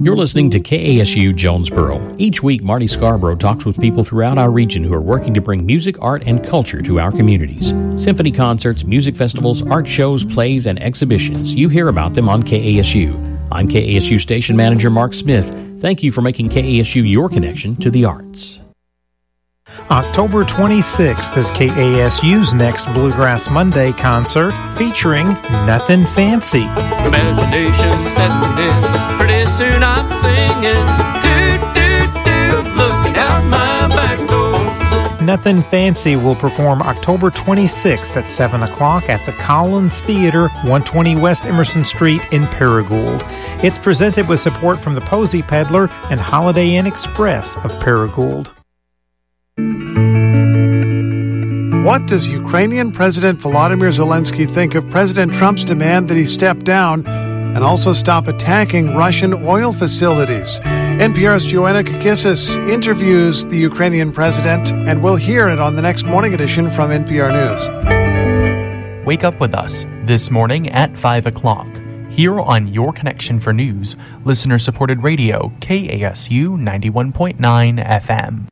You're listening to KASU Jonesboro. Each week, Marty Scarborough talks with people throughout our region who are working to bring music, art, and culture to our communities. Symphony concerts, music festivals, art shows, plays, and exhibitions. You hear about them on KASU. I'm KASU Station Manager Mark Smith. Thank you for making KASU your connection to the arts. October 26th is KASU's next Bluegrass Monday concert featuring Nothing Fancy. Imagination setting in, pretty soon I'm singing, looking out my back door. Nothing Fancy will perform October 26th at 7 o'clock at the Collins Theater, 120 West Emerson Street in Paragould. It's presented with support from the Posey Peddler and Holiday Inn Express of Paragould. What does Ukrainian President Volodymyr Zelensky think of President Trump's demand that he step down and also stop attacking Russian oil facilities? NPR's Joanna Kakissis interviews the Ukrainian president, and we'll hear it on the next morning edition from NPR News. Wake up with us this morning at 5 o'clock. Here on Your Connection for News, listener-supported radio, KASU 91.9 FM.